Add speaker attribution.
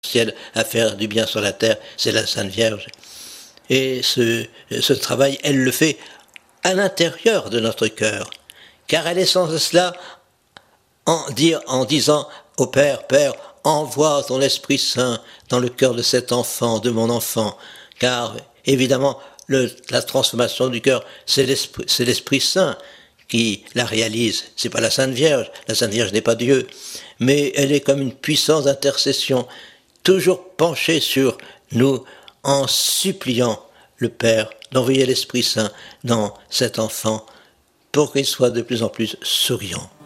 Speaker 1: ciel à faire du bien sur la terre, c'est la Sainte Vierge. Et ce travail, elle le fait à l'intérieur de notre cœur, car elle est sans cela en disant au Père, Père, envoie ton Esprit Saint dans le cœur de cet enfant, de mon enfant, car évidemment, la transformation du cœur, c'est l'Esprit Saint qui la réalise. C'est pas la Sainte Vierge n'est pas Dieu, mais elle est comme une puissance d'intercession, toujours penchée sur nous en suppliant le Père d'envoyer l'Esprit Saint dans cet enfant pour qu'il soit de plus en plus souriant.